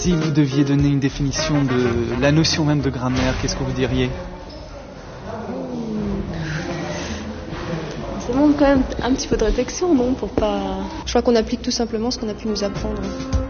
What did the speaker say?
Si vous deviez donner une définition de la notion même de grammaire, qu'est-ce que vous diriez? Ça demande quand même un petit peu de réflexion, non, pour pas... Je crois qu'on applique tout simplement ce qu'on a pu nous apprendre.